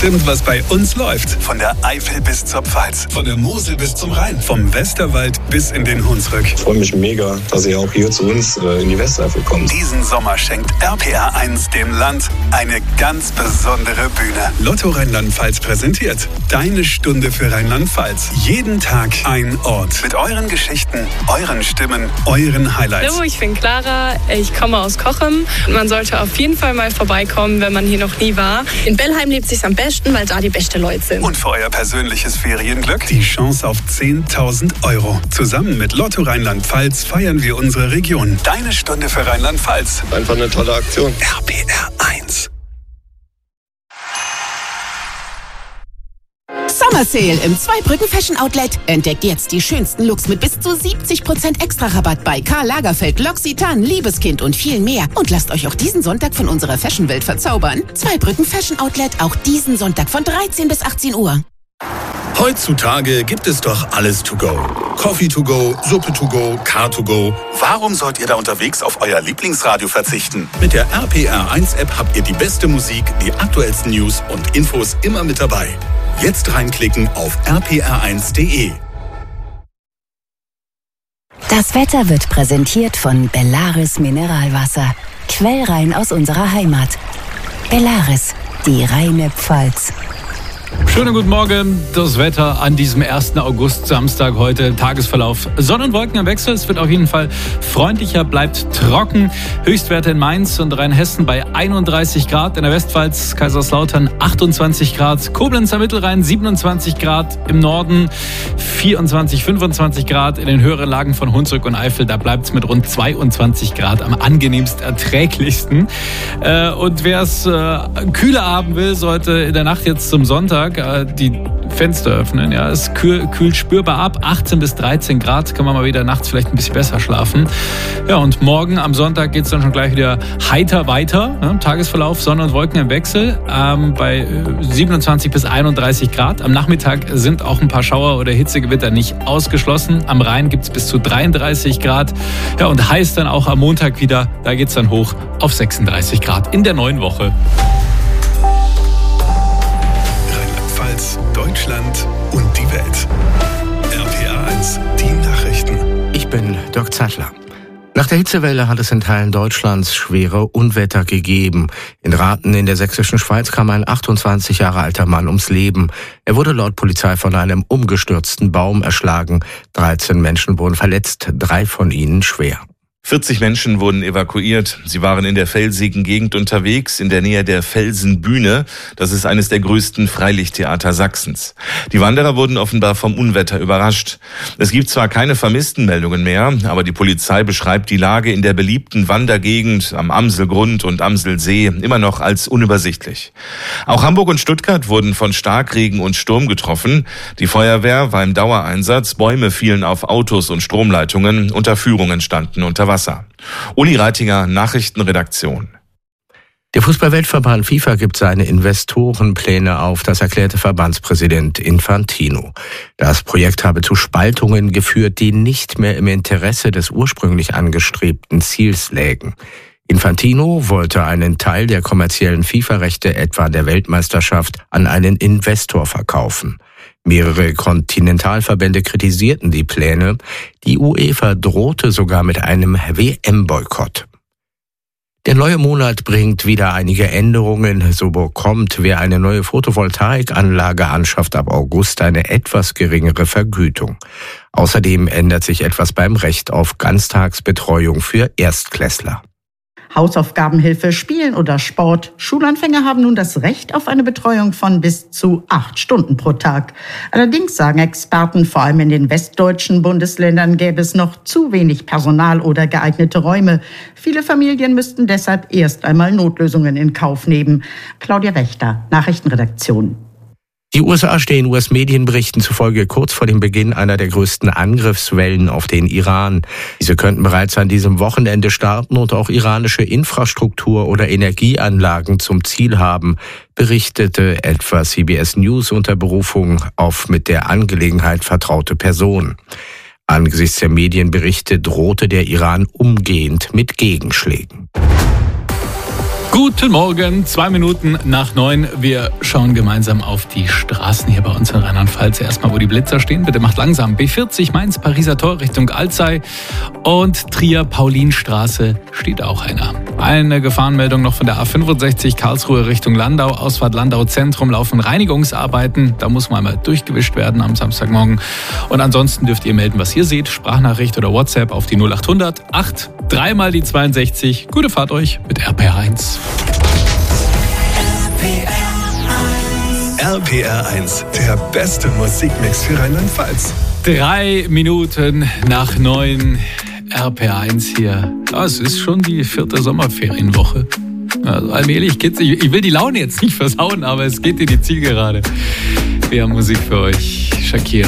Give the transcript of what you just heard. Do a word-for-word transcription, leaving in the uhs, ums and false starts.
bestimmt, was bei uns läuft. Von der Eifel bis zur Pfalz, von der Mosel bis zum Rhein, vom Westerwald bis in den Hunsrück. Ich freue mich mega, dass ihr auch hier zu uns äh, in die Westeifel kommt. Diesen Sommer schenkt R P R eins dem Land eine ganz besondere Bühne. Lotto Rheinland-Pfalz präsentiert Deine Stunde für Rheinland-Pfalz. Jeden Tag ein Ort. Mit euren Geschichten, euren Stimmen, euren Highlights. Hallo, ich bin Clara. Ich komme aus Cochem. Man sollte auf jeden Fall mal vorbeikommen, wenn man hier noch nie war. In Bellheim lebt es sich am besten, weil da die besten Leute sind. Und für euer persönliches Ferienglück die Chance auf zehntausend Euro. Zusammen mit Lotto Rheinland-Pfalz feiern wir unsere Region. Deine Stunde für Rheinland-Pfalz. Einfach eine tolle Aktion. R P R eins. Summer Sale im Zweibrücken Fashion Outlet. Entdeckt jetzt die schönsten Looks mit bis zu siebzig Prozent extra Rabatt bei Karl Lagerfeld, L'Occitane, Liebeskind und viel mehr. Und lasst euch auch diesen Sonntag von unserer Fashionwelt verzaubern. Zweibrücken Fashion Outlet auch diesen Sonntag von dreizehn bis achtzehn Uhr. Heutzutage gibt es doch alles to go. Coffee to go, Suppe to go, Car to go. Warum sollt ihr da unterwegs auf euer Lieblingsradio verzichten? Mit der R P R eins App habt ihr die beste Musik, die aktuellsten News und Infos immer mit dabei. Jetzt reinklicken auf r p r eins punkt d e. Das Wetter wird präsentiert von Bellaris Mineralwasser. Quellrein aus unserer Heimat. Bellaris, die reine Pfalz. Schönen guten Morgen. Das Wetter an diesem ersten August, Samstag heute. Tagesverlauf Sonne und Wolken im Wechsel. Es wird auf jeden Fall freundlicher, bleibt trocken. Höchstwerte in Mainz und Rheinhessen bei einunddreißig Grad. In der Westpfalz, Kaiserslautern achtundzwanzig Grad. Koblenz am Mittelrhein siebenundzwanzig Grad. Im Norden vierundzwanzig, fünfundzwanzig Grad. In den höheren Lagen von Hunsrück und Eifel, da bleibt es mit rund zweiundzwanzig Grad am angenehmst erträglichsten. Und wer es kühler haben will, sollte in der Nacht jetzt zum Sonntag die Fenster öffnen. Ja, es kühl, kühlt spürbar ab. achtzehn bis dreizehn Grad. Kann man mal wieder nachts vielleicht ein bisschen besser schlafen. Ja, und morgen am Sonntag geht es dann schon gleich wieder heiter weiter. Ja, Tagesverlauf Sonne und Wolken im Wechsel ähm, bei siebenundzwanzig bis einunddreißig Grad. Am Nachmittag sind auch ein paar Schauer oder Hitzegewitter nicht ausgeschlossen. Am Rhein gibt es bis zu dreiunddreißig Grad. Ja, und heiß dann auch am Montag wieder. Da geht es dann hoch auf sechsunddreißig Grad in der neuen Woche. Deutschland und die Welt. R P R eins, die Nachrichten. Ich bin Dirk Zeitler. Nach der Hitzewelle hat es in Teilen Deutschlands schwere Unwetter gegeben. In Rathen in der sächsischen Schweiz kam ein achtundzwanzig Jahre alter Mann ums Leben. Er wurde laut Polizei von einem umgestürzten Baum erschlagen. dreizehn Menschen wurden verletzt, drei von ihnen schwer. vierzig Menschen wurden evakuiert. Sie waren in der felsigen Gegend unterwegs, in der Nähe der Felsenbühne. Das ist eines der größten Freilichttheater Sachsens. Die Wanderer wurden offenbar vom Unwetter überrascht. Es gibt zwar keine Vermisstenmeldungen mehr, aber die Polizei beschreibt die Lage in der beliebten Wandergegend am Amselgrund und Amselsee immer noch als unübersichtlich. Auch Hamburg und Stuttgart wurden von Starkregen und Sturm getroffen. Die Feuerwehr war im Dauereinsatz. Bäume fielen auf Autos und Stromleitungen. Unterführungen standen unter Wasser. Wasser. Uli Reitinger, Nachrichtenredaktion. Der Fußballweltverband FIFA gibt seine Investorenpläne auf, das erklärte Verbandspräsident Infantino. Das Projekt habe zu Spaltungen geführt, die nicht mehr im Interesse des ursprünglich angestrebten Ziels lägen. Infantino wollte einen Teil der kommerziellen FIFA-Rechte, etwa der Weltmeisterschaft, an einen Investor verkaufen. Mehrere Kontinentalverbände kritisierten die Pläne. Die UEFA drohte sogar mit einem W M-Boykott. Der neue Monat bringt wieder einige Änderungen. So bekommt, wer eine neue Photovoltaikanlage anschafft, ab August eine etwas geringere Vergütung. Außerdem ändert sich etwas beim Recht auf Ganztagsbetreuung für Erstklässler. Hausaufgabenhilfe, Spielen oder Sport. Schulanfänger haben nun das Recht auf eine Betreuung von bis zu acht Stunden pro Tag. Allerdings sagen Experten, vor allem in den westdeutschen Bundesländern gäbe es noch zu wenig Personal oder geeignete Räume. Viele Familien müssten deshalb erst einmal Notlösungen in Kauf nehmen. Claudia Wächter, Nachrichtenredaktion. Die U S A stehen U S-Medienberichten zufolge kurz vor dem Beginn einer der größten Angriffswellen auf den Iran. Diese könnten bereits an diesem Wochenende starten und auch iranische Infrastruktur oder Energieanlagen zum Ziel haben, berichtete etwa C B S News unter Berufung auf mit der Angelegenheit vertraute Personen. Angesichts der Medienberichte drohte der Iran umgehend mit Gegenschlägen. Guten Morgen, zwei Minuten nach neun. Wir schauen gemeinsam auf die Straßen hier bei uns in Rheinland-Pfalz. Erstmal, wo die Blitzer stehen. Bitte macht langsam. B vierzig Mainz, Pariser Tor Richtung Alzey und Trier-Paulinstraße steht auch einer. Eine Gefahrenmeldung noch von der A fünfundsechzig Karlsruhe Richtung Landau. Ausfahrt Landau Zentrum laufen Reinigungsarbeiten. Da muss man einmal durchgewischt werden am Samstagmorgen. Und ansonsten dürft ihr melden, was ihr seht. Sprachnachricht oder WhatsApp auf die null acht hundert acht dreimal die zweiundsechzig. Gute Fahrt euch mit R P R eins. R P R eins, der beste Musikmix für Rheinland-Pfalz. Drei Minuten nach neun, R P R eins hier. Ja, es ist schon die vierte Sommerferienwoche. Also allmählich geht's. Ich, ich will die Laune jetzt nicht versauen, aber es geht in die Zielgerade. Wir haben Musik für euch. Shakira.